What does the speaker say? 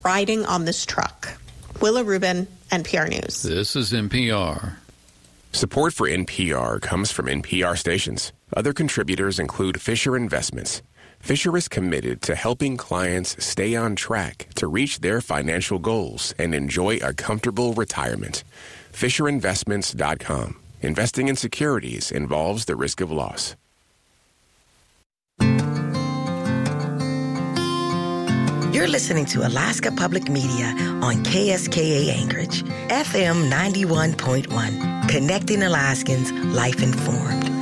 riding on this truck. Willa Rubin, NPR News. This is NPR. Support for NPR comes from NPR stations. Other contributors include Fisher Investments. Fisher is committed to helping clients stay on track to reach their financial goals and enjoy a comfortable retirement. FisherInvestments.com. Investing in securities involves the risk of loss. You're listening to Alaska Public Media on KSKA Anchorage, FM 91.1, connecting Alaskans, life informed.